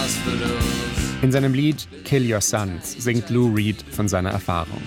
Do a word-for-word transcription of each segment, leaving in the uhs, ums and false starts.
In seinem Lied Kill Your Sons singt Lou Reed von seiner Erfahrung.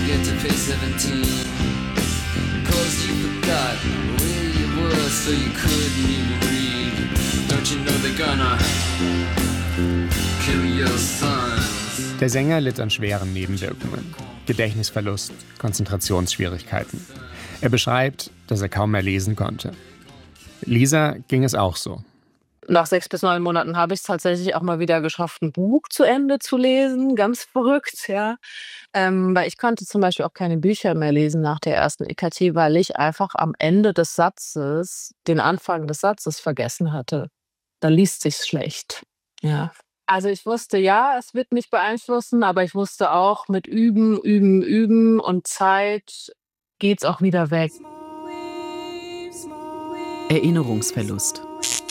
Der Sänger litt an schweren Nebenwirkungen, Gedächtnisverlust, Konzentrationsschwierigkeiten. Er beschreibt, dass er kaum mehr lesen konnte. Lisa ging es auch so. Nach sechs bis neun Monaten habe ich es tatsächlich auch mal wieder geschafft, ein Buch zu Ende zu lesen. Ganz verrückt, ja. Ähm, weil ich konnte zum Beispiel auch keine Bücher mehr lesen nach der ersten E K T, weil ich einfach am Ende des Satzes den Anfang des Satzes vergessen hatte. Da liest sich's schlecht, ja. Also ich wusste, ja, es wird mich beeinflussen, aber ich wusste auch, mit Üben, Üben, Üben und Zeit geht's auch wieder weg. Erinnerungsverlust.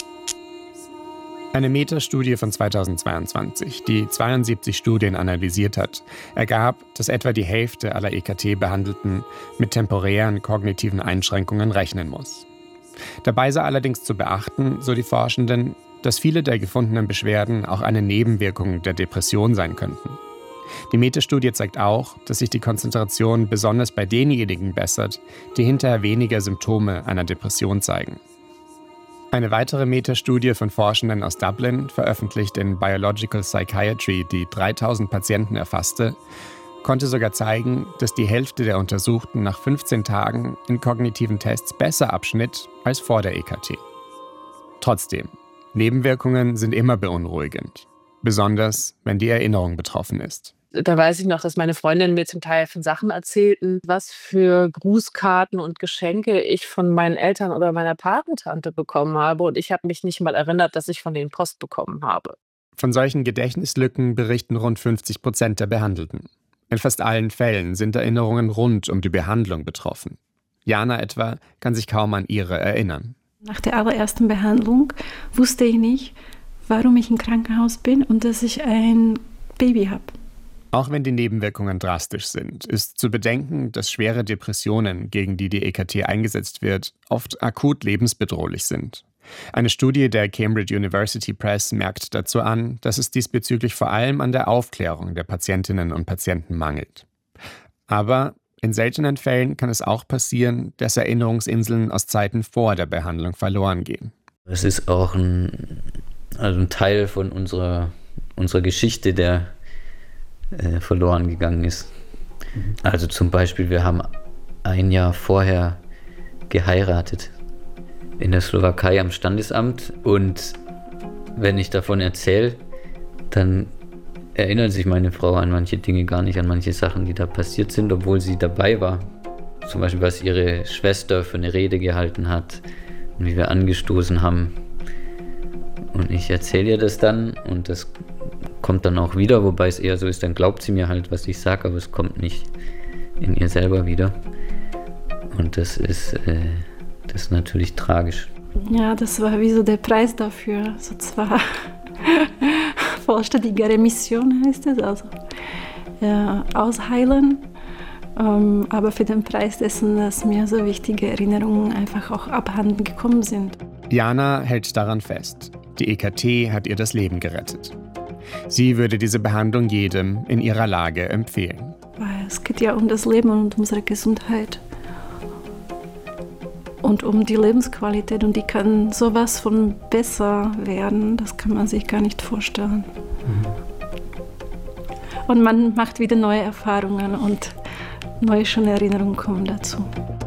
Eine Metastudie von zweitausendzweiundzwanzig, die zweiundsiebzig Studien analysiert hat, ergab, dass etwa die Hälfte aller E K T-Behandelten mit temporären kognitiven Einschränkungen rechnen muss. Dabei sei allerdings zu beachten, so die Forschenden, dass viele der gefundenen Beschwerden auch eine Nebenwirkung der Depression sein könnten. Die Metastudie zeigt auch, dass sich die Konzentration besonders bei denjenigen bessert, die hinterher weniger Symptome einer Depression zeigen. Eine weitere Metastudie von Forschenden aus Dublin, veröffentlicht in Biological Psychiatry, die dreitausend Patienten erfasste, konnte sogar zeigen, dass die Hälfte der Untersuchten nach fünfzehn Tagen in kognitiven Tests besser abschnitt als vor der E K T. Trotzdem, Nebenwirkungen sind immer beunruhigend, besonders wenn die Erinnerung betroffen ist. Da weiß ich noch, dass meine Freundinnen mir zum Teil von Sachen erzählten, was für Grußkarten und Geschenke ich von meinen Eltern oder meiner Patentante bekommen habe. Und ich habe mich nicht mal erinnert, dass ich von denen Post bekommen habe. Von solchen Gedächtnislücken berichten rund fünfzig Prozent der Behandelten. In fast allen Fällen sind Erinnerungen rund um die Behandlung betroffen. Jana etwa kann sich kaum an ihre erinnern. Nach der allerersten Behandlung wusste ich nicht, warum ich im Krankenhaus bin und dass ich ein Baby habe. Auch wenn die Nebenwirkungen drastisch sind, ist zu bedenken, dass schwere Depressionen, gegen die die E K T eingesetzt wird, oft akut lebensbedrohlich sind. Eine Studie der Cambridge University Press merkt dazu an, dass es diesbezüglich vor allem an der Aufklärung der Patientinnen und Patienten mangelt. Aber in seltenen Fällen kann es auch passieren, dass Erinnerungsinseln aus Zeiten vor der Behandlung verloren gehen. Es ist auch ein, also ein Teil von unserer, unserer Geschichte, der äh, verloren gegangen ist. Also zum Beispiel, wir haben ein Jahr vorher geheiratet in der Slowakei am Standesamt, und wenn ich davon erzähle, dann erinnert sich meine Frau an manche Dinge gar nicht, an manche Sachen, die da passiert sind, obwohl sie dabei war. Zum Beispiel, was ihre Schwester für eine Rede gehalten hat und wie wir angestoßen haben. Und ich erzähle ihr das dann und das kommt dann auch wieder, wobei es eher so ist, dann glaubt sie mir halt, was ich sage, aber es kommt nicht in ihr selber wieder. Und das ist, äh, das ist natürlich tragisch. Ja, das war wie so der Preis dafür. So zwar vollständige Remission heißt es, also ja, ausheilen, ähm, aber für den Preis dessen, dass mir so wichtige Erinnerungen einfach auch abhanden gekommen sind. Jana hält daran fest. Die E K T hat ihr das Leben gerettet. Sie würde diese Behandlung jedem in ihrer Lage empfehlen. Weil es geht ja um das Leben und um unsere Gesundheit. Und um die Lebensqualität, und die kann sowas von besser werden, das kann man sich gar nicht vorstellen. Mhm. Und man macht wieder neue Erfahrungen und neue schöne Erinnerungen kommen dazu.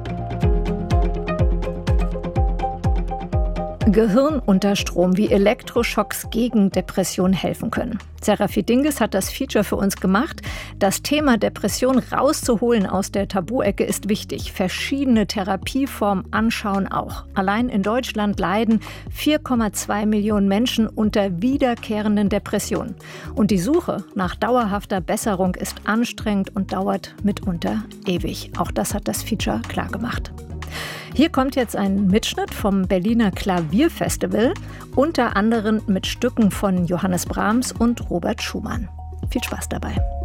Gehirn unter Strom, wie Elektroschocks gegen Depression helfen können. Serafi Dinges hat das Feature für uns gemacht. Das Thema Depression rauszuholen aus der Tabu-Ecke ist wichtig. Verschiedene Therapieformen anschauen auch. Allein in Deutschland leiden vier Komma zwei Millionen Menschen unter wiederkehrenden Depressionen. Und die Suche nach dauerhafter Besserung ist anstrengend und dauert mitunter ewig. Auch das hat das Feature klargemacht. Hier kommt jetzt ein Mitschnitt vom Berliner Klavierfestival, unter anderem mit Stücken von Johannes Brahms und Robert Schumann. Viel Spaß dabei.